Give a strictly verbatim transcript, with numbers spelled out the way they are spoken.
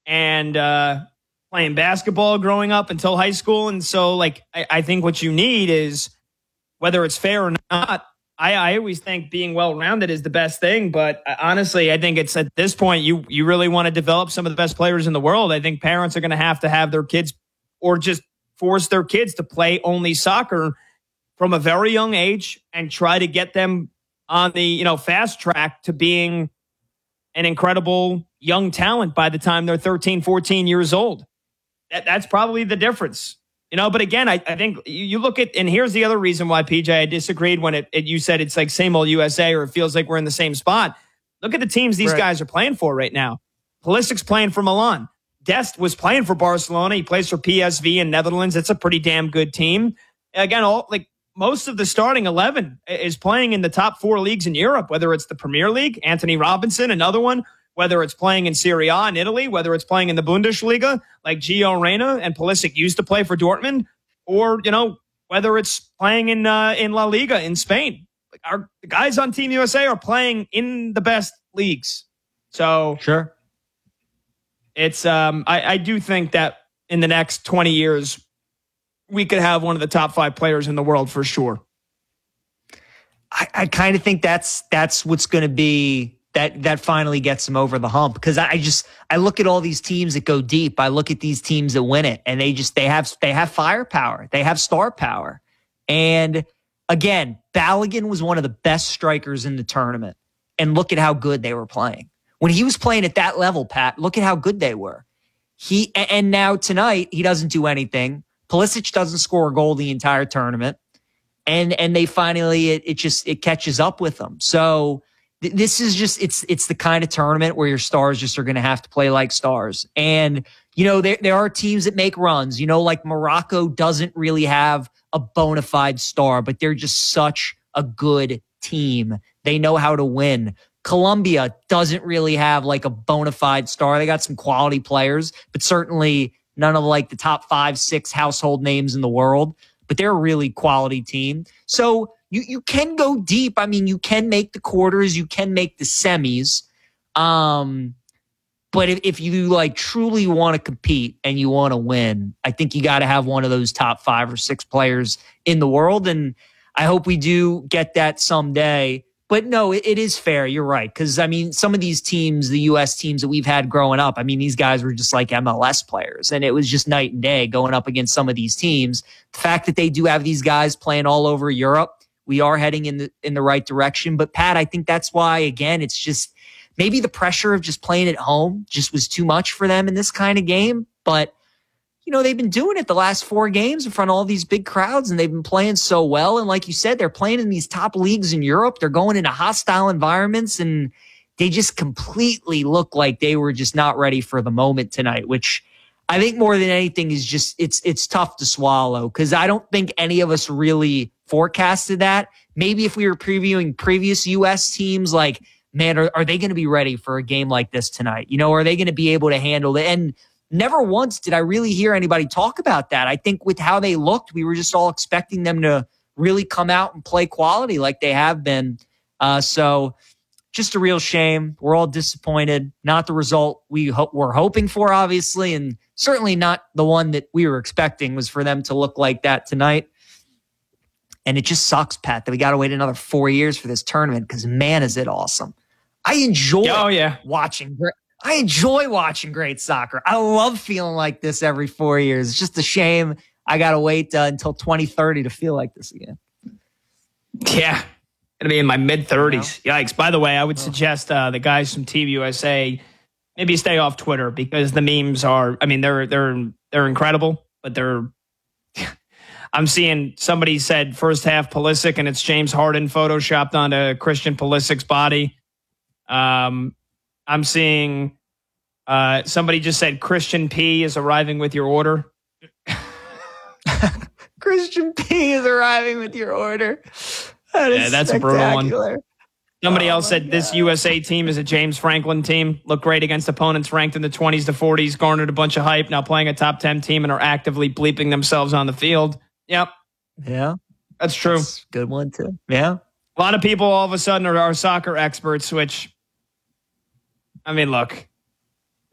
and uh, playing basketball growing up until high school. And so, like, I, I think what you need is, whether it's fair or not, I, I always think being well-rounded is the best thing. But uh, honestly, I think it's at this point, you you really want to develop some of the best players in the world. I think parents are going to have to have their kids, or just force their kids to play only soccer from a very young age and try to get them on the, you know, fast track to being an incredible young talent by the time they're thirteen, fourteen years old. That, that's probably the difference. You know, but again, I, I think you, you look at, and here's the other reason why, P J, I disagreed when it, it you said it's like same old U S A, or it feels like we're in the same spot. Look at the teams these right. guys are playing for right now. Pulisic's playing for Milan. Dest was playing for Barcelona. He plays for P S V in Netherlands. It's a pretty damn good team. Again, all like most of the starting eleven is playing in the top four leagues in Europe, whether it's the Premier League, Anthony Robinson, another one, whether it's playing in Serie A in Italy, whether it's playing in the Bundesliga, like Gio Reyna and Pulisic used to play for Dortmund, or, you know, whether it's playing in uh, in La Liga in Spain. Like our the guys on Team U S A are playing in the best leagues. So sure, it's um, I, I do think that in the next twenty years, we could have one of the top five players in the world for sure. I, I kind of think that's that's what's going to be. That that finally gets them over the hump, because I, I just I look at all these teams that go deep. I look at these teams that win it, and they just they have they have firepower, they have star power. And again, Balogun was one of the best strikers in the tournament, and look at how good they were playing when he was playing at that level. Pat, look at how good they were. He and now tonight he doesn't do anything. Pulisic doesn't score a goal the entire tournament, and and they finally it, it just it catches up with them. So. This is just, it's it's the kind of tournament where your stars just are going to have to play like stars. And, you know, there, there are teams that make runs, you know, like Morocco doesn't really have a bona fide star, but they're just such a good team. They know how to win. Colombia doesn't really have like a bona fide star. They got some quality players, but certainly none of like the top five, six household names in the world, but they're a really quality team. So, You you can go deep. I mean, you can make the quarters, you can make the semis. Um, but if, if you like truly want to compete and you want to win, I think you got to have one of those top five or six players in the world. And I hope we do get that someday. But no, it, it is fair. You're right. Because, I mean, some of these teams, the U S teams that we've had growing up, I mean, these guys were just like M L S players. And it was just night and day going up against some of these teams. The fact that they do have these guys playing all over Europe, we are heading in the in the right direction. But Pat, I think that's why, again, it's just maybe the pressure of just playing at home just was too much for them in this kind of game. But, you know, they've been doing it the last four games in front of all these big crowds, and they've been playing so well. And like you said, they're playing in these top leagues in Europe. They're going into hostile environments, and they just completely look like they were just not ready for the moment tonight, which I think more than anything is just it's it's tough to swallow, because I don't think any of us really forecasted that. Maybe if we were previewing previous U S teams, like, man, are, are they going to be ready for a game like this tonight? You know, are they going to be able to handle it? And never once did I really hear anybody talk about that. I think with how they looked, we were just all expecting them to really come out and play quality like they have been. Uh, so just a real shame. We're all disappointed. Not the result we ho- were hoping for, obviously, and certainly not the one that we were expecting was for them to look like that tonight. And it just sucks, Pat, that we got to wait another four years for this tournament, because, man, is it awesome. I enjoy oh, yeah. watching. I enjoy watching great soccer. I love feeling like this every four years. It's just a shame I got to wait uh, until twenty thirty to feel like this again. Yeah. Going to be in my mid-thirties. You know? Yikes. By the way, I would oh. suggest uh, the guys from Team U S A maybe stay off Twitter, because the memes are, I mean, they're they're they're incredible, but they're I'm seeing somebody said first half Pulisic, and it's James Harden photoshopped onto Christian Pulisic's body. Um, I'm seeing uh, somebody just said Christian P is arriving with your order. Christian P is arriving with your order. That yeah, that's a brutal one. Somebody oh else said God. This U S A team is a James Franklin team. Looked great against opponents ranked in the twenties to forties, garnered a bunch of hype, now playing a top ten team and are actively bleeping themselves on the field. Yep. Yeah. That's true. That's a good one, too. Yeah. A lot of people all of a sudden are, are soccer experts, which, I mean, look,